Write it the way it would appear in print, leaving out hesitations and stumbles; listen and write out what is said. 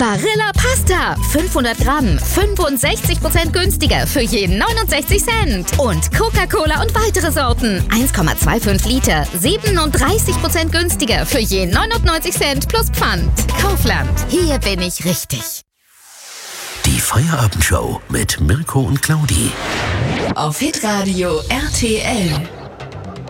Barilla Pasta, 500 Gramm, 65% günstiger für je 69 Cent. Und Coca-Cola und weitere Sorten, 1,25 Liter, 37% günstiger für je 99 Cent plus Pfand. Kaufland, hier bin ich richtig. Die Feierabendshow mit Mirko und Claudi. Auf Hitradio RTL.